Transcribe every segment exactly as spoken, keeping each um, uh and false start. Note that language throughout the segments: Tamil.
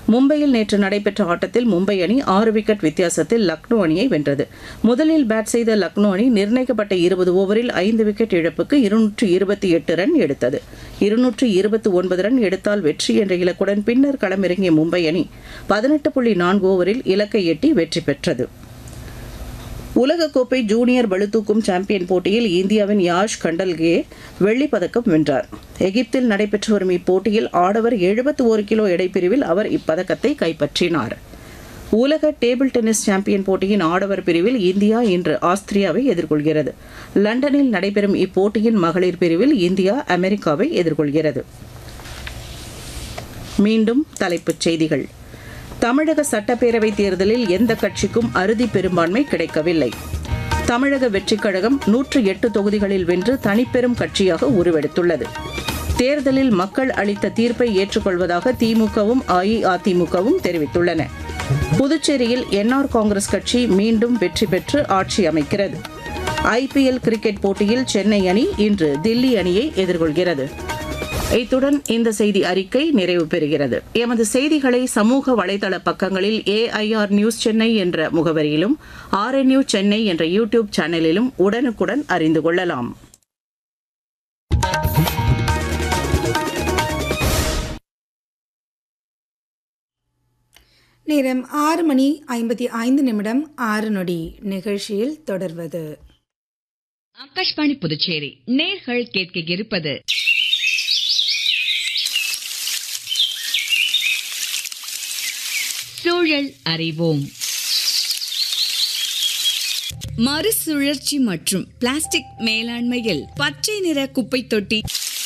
மும்பையில் நேற்று நடைபெற்ற ஆட்டத்தில் மும்பை அணி ஆறு விக்கெட் வித்தியாசத்தில் லக்னோ அணியை வென்றது. முதலில் பேட் செய்த லக்னோ அணி நிர்ணயிக்கப்பட்ட இருபது ஓவரில் ஐந்து விக்கெட் இழப்புக்கு இருநூற்று இருபத்தி எட்டு ரன் எடுத்தது. இருநூற்று இருபத்தி ஒன்பது ரன் எடுத்தால் வெற்றி என்ற இலக்குடன் பின்னர் களமிறங்கிய மும்பை அணி பதினெட்டு புள்ளி நான்கு ஓவரில் இலக்கை எட்டி வெற்றி பெற்றது. உலகக்கோப்பை ஜூனியர் பளுதூக்கும் சாம்பியன் போட்டியில் இந்தியாவின் யாஷ் கண்டல்கே வெள்ளிப் பதக்கம் வென்றார். எகிப்தில் நடைபெற்று வரும் இப்போட்டியில் ஆடவர் எழுபத்தி ஒரு கிலோ எடைப்பிரிவில் அவர் இப்பதக்கத்தை கைப்பற்றினார். உலக டேபிள் டென்னிஸ் சாம்பியன் போட்டியின் ஆடவர் பிரிவில் இந்தியா இன்று ஆஸ்திரியாவை எதிர்கொள்கிறது. லண்டனில் நடைபெறும் இப்போட்டியின் மகளிர் பிரிவில் இந்தியா அமெரிக்காவை எதிர்கொள்கிறது. மீண்டும் தலைப்புச் செய்திகள். தமிழக சட்டப்பேரவைத் தேர்தலில் எந்த கட்சிக்கும் அறுதி பெரும்பான்மை கிடைக்கவில்லை. தமிழக வெற்றிக் கழகம் நூற்று எட்டு தொகுதிகளில் வென்று தனிப்பெரும் கட்சியாக உருவெடுத்துள்ளது. தேர்தலில் மக்கள் அளித்த தீர்ப்பை ஏற்றுக்கொள்வதாக திமுகவும் அஇஅதிமுகவும் தெரிவித்துள்ளன. புதுச்சேரியில் என்ஆர் காங்கிரஸ் கட்சி மீண்டும் வெற்றி பெற்று ஆட்சி அமைக்கிறது. ஐபிஎல் கிரிக்கெட் போட்டியில் சென்னை அணி இன்று தில்லி அணியை எதிர்கொள்கிறது. இத்துடன் இந்த செய்தி அறிக்கை நிறைவு பெறுகிறது. எமது செய்திகளை சமூக வலைதள பக்கங்களில் ஏஐஆர் நியூஸ் சென்னை என்ற முகவரியிலும் ஆர்என்யூ சென்னை என்ற யூடியூப் சேனலிலும் உடனுக்குடன் அறிந்து கொள்ளலாம். நேரம் ஆறு மணி ஐம்பத்தி ஐந்து நிமிடம் ஆறு நொடி. நிகழ்ச்சியில் தொடர்வது ஆகாஷ்வாணி புதுச்சேரி. நேர்கள் கேட்க இருப்பது சூழல் அறிவோம். மறுசுழற்சி மற்றும் பிளாஸ்டிக் மேலாண்மையில் பச்சை நிற குப்பை தொட்டி.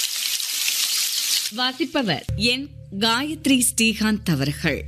வாசிப்பவர் என் காயத்ரி ஸ்ரீகாந்த் அவர்கள்.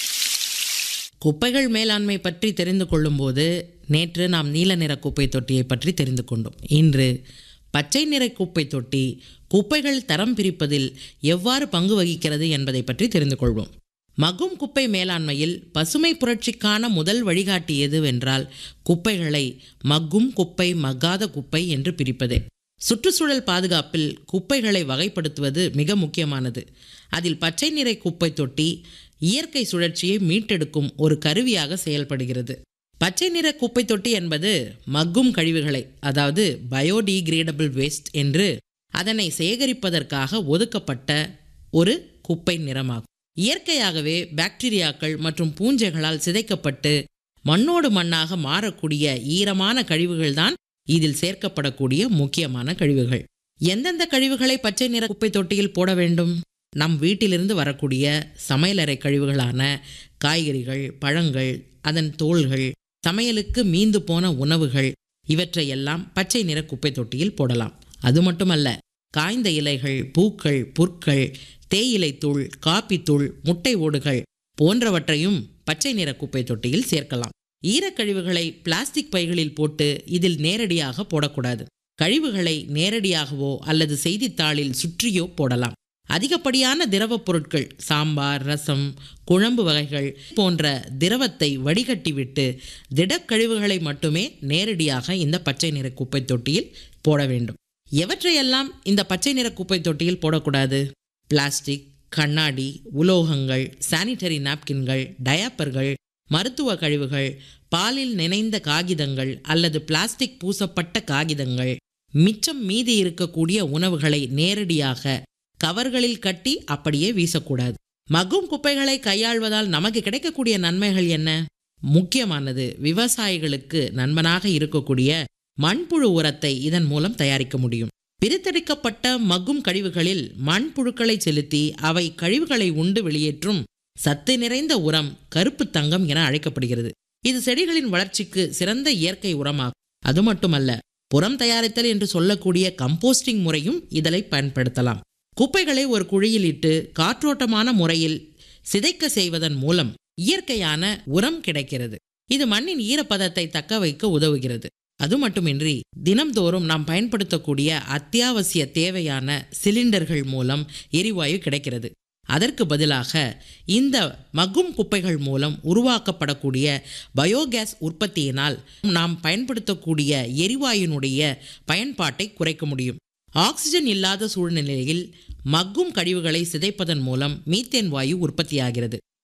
குப்பைகள் மேலாண்மை பற்றி தெரிந்து கொள்ளும் போது நேற்று நாம் நீல நிற குப்பை தொட்டியை பற்றி தெரிந்து கொண்டோம். இன்று பச்சை நிற குப்பை தொட்டி குப்பைகள் தரம் பிரிப்பதில் எவ்வாறு பங்கு வகிக்கிறது என்பதை பற்றி தெரிந்து கொள்வோம். மக்கும் குப்பை மேலாண்மையில் பசுமை புரட்சிக்கான முதல் வழிகாட்டி எதுவென்றால் குப்பைகளை மக்கும் குப்பை மக்காத குப்பை என்று பிரிப்பதே. சுற்றுச்சூழல் பாதுகாப்பில் குப்பைகளை வகைப்படுத்துவது மிக முக்கியமானது. அதில் பச்சை நிற குப்பை தொட்டி இயற்கை சுழற்சியை மீட்டெடுக்கும் ஒரு கருவியாக செயல்படுகிறது. பச்சை நிற குப்பை தொட்டி என்பது மக்கும் கழிவுகளை, அதாவது பயோடிகிரேடபிள் வேஸ்ட் என்று அதனை சேகரிப்பதற்காக ஒதுக்கப்பட்ட ஒரு குப்பை நிறமாகும். இயற்கையாகவே பாக்டீரியாக்கள் மற்றும் பூஞ்சைகளால் சிதைக்கப்பட்டு மண்ணோடு மண்ணாக மாறக்கூடிய ஈரமான கழிவுகள்தான் இதில் சேர்க்கப்படக்கூடிய முக்கியமான கழிவுகள். எந்தெந்த கழிவுகளை பச்சை நிற குப்பை தொட்டியில் போட வேண்டும்? நம் வீட்டிலிருந்து வரக்கூடிய சமையலறை கழிவுகளான காய்கறிகள், பழங்கள், அதன் தோல்கள், சமையலுக்கு மீந்து போன உணவுகள், இவற்றையெல்லாம் பச்சை நிற குப்பை தொட்டியில் போடலாம். அது மட்டுமல்ல, காய்ந்த இலைகள், பூக்கள், புற்கள், தேயிலை தூள், காப்பி தூள், முட்டை ஓடுகள் போன்றவற்றையும் பச்சை நிற குப்பை தொட்டியில் சேர்க்கலாம். ஈரக்கழிவுகளை பிளாஸ்டிக் பைகளில் போட்டு இதில் நேரடியாக போடக்கூடாது. கழிவுகளை நேரடியாகவோ அல்லது செய்தித்தாளில் சுற்றியோ போடலாம். அதிகப்படியான திரவப் பொருட்கள், சாம்பார், ரசம், குழம்பு வகைகள் போன்ற திரவத்தை வடிகட்டிவிட்டு திடக்கழிவுகளை மட்டுமே நேரடியாக இந்த பச்சை நிற குப்பை தொட்டியில் போட வேண்டும். எவற்றையெல்லாம் இந்த பச்சை நிற குப்பை தொட்டியில் போடக்கூடாது? பிளாஸ்டிக், கண்ணாடி, உலோகங்கள், சானிட்டரி நாப்கின்கள், டயாப்பர்கள், மருத்துவ கழிவுகள், பாலில் நினைந்த காகிதங்கள் அல்லது பிளாஸ்டிக் பூசப்பட்ட காகிதங்கள், மிச்சம் மீதி இருக்கக்கூடிய உணவுகளை நேரடியாக கவர்களில் கட்டி அப்படியே வீசக்கூடாது. மக்கும் குப்பைகளை கையாள்வதால் நமக்கு கிடைக்கக்கூடிய நன்மைகள் என்ன? முக்கியமானது, விவசாயிகளுக்கு நண்பனாக இருக்கக்கூடிய மண்புழு உரத்தை இதன் மூலம் தயாரிக்க முடியும். பிரித்தெடுக்கப்பட்ட மக்கும் கழிவுகளில் மண்புழுக்களை செலுத்தி அவை கழிவுகளை உண்டு வெளியேற்றும் சத்து நிறைந்த உரம் கருப்பு தங்கம் என அழைக்கப்படுகிறது. இது செடிகளின் வளர்ச்சிக்கு சிறந்த இயற்கை உரமாகும். அது மட்டுமல்ல, புறம் தயாரித்தல் என்று சொல்லக்கூடிய கம்போஸ்டிங் முறையும் இதனை பயன்படுத்தலாம். குப்பைகளை ஒரு குழியில் இட்டு காற்றோட்டமான முறையில் சிதைக்க செய்வதன் மூலம் இயற்கையான உரம் கிடைக்கிறது. இது மண்ணின் ஈரப்பதத்தை தக்க வைக்க உதவுகிறது. அது மட்டுமின்றி தினம்தோறும் நாம் பயன்படுத்தக்கூடிய அத்தியாவசிய தேவையான சிலிண்டர்கள் மூலம் எரிவாயு கிடைக்கிறது. அதற்கு பதிலாக இந்த மக்கும் குப்பைகள் மூலம் உருவாக்கப்படக்கூடிய பயோகேஸ் உற்பத்தியினால் நாம் பயன்படுத்தக்கூடிய எரிவாயுனுடைய பயன்பாட்டை குறைக்க முடியும். ஆக்சிஜன் இல்லாத சூழ்நிலையில் மக்கும் கழிவுகளை சிதைப்பதன் மூலம் மீத்தேன் வாயு உற்பத்தியாகிறது.